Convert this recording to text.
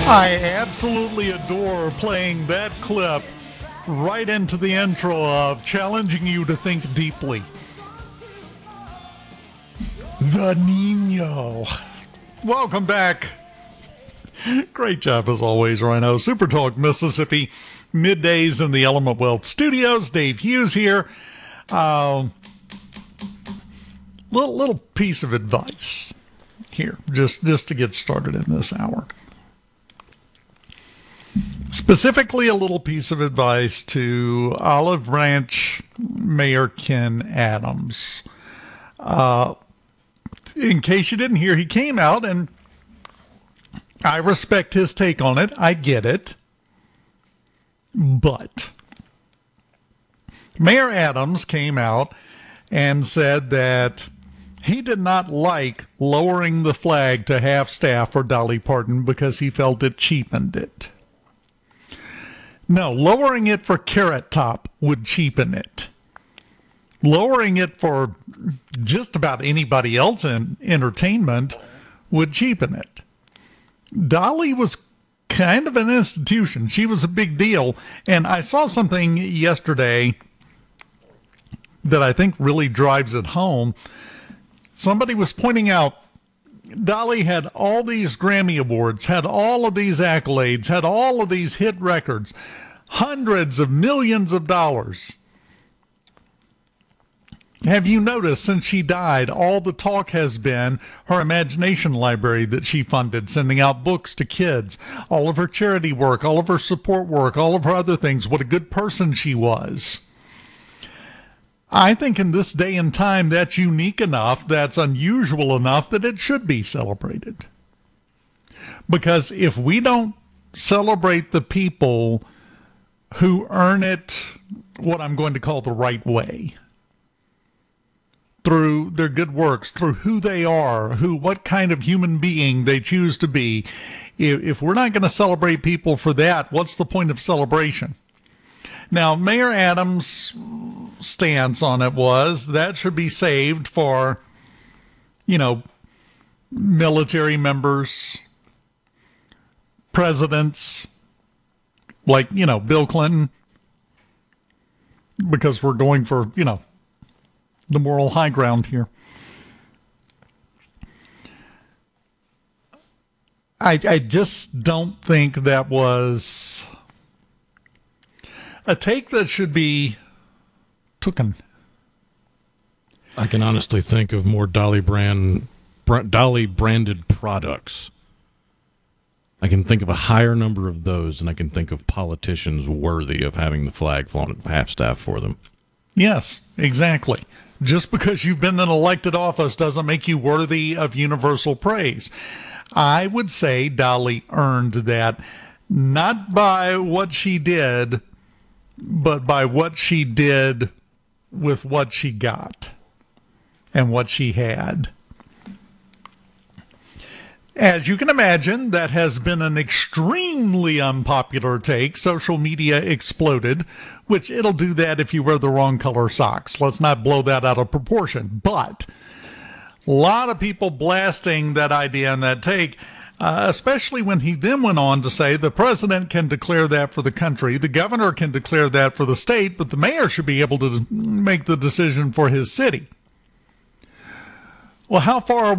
I absolutely adore playing that clip right into the intro of challenging you to think deeply. The Nino. Welcome back. Great job as always, Rhino. Super Talk Mississippi, middays in the Element Wealth Studios. Dave Hughes here. Little piece of advice here, just to get started in this hour. Specifically, a little piece of advice to Olive Branch Mayor Ken Adams. In case you didn't hear, he came out, and I respect his take on it. I get it. But Mayor Adams came out and said that he did not like lowering the flag to half-staff for Dolly Parton because he felt it cheapened it. No, lowering it for Carrot Top would cheapen it. Lowering it for just about anybody else in entertainment would cheapen it. Dolly was kind of an institution. She was a big deal. And I saw something yesterday that I think really drives it home. Somebody was pointing out Dolly had all these Grammy Awards, had all of these accolades, had all of these hit records, hundreds of millions of dollars. Have you noticed since she died, all the talk has been her imagination library that she funded, sending out books to kids, all of her charity work, all of her support work, all of her other things, what a good person she was. I think in this day and time, that's unique enough, that's unusual enough that it should be celebrated. Because if we don't celebrate the people who earn it, what I'm going to call the right way, through their good works, through who they are, what kind of human being they choose to be, if we're not going to celebrate people for that, what's the point of celebration? Now, Mayor Adams' stance on it was that should be saved for, military members, presidents, like, Bill Clinton, because we're going for, the moral high ground here. I just don't think that was a take that should be taken. I can honestly think of more Dolly branded products. I can think of a higher number of those, and I can think of politicians worthy of having the flag flown at half-staff for them. Yes, exactly. Just because you've been in elected office doesn't make you worthy of universal praise. I would say Dolly earned that, not by what she did, but by what she did with what she got and what she had. As you can imagine, that has been an extremely unpopular take. Social media exploded, which it'll do that if you wear the wrong color socks. Let's not blow that out of proportion. But a lot of people blasting that idea and that take, especially when he then went on to say the president can declare that for the country, the governor can declare that for the state, but the mayor should be able to make the decision for his city. Well, how far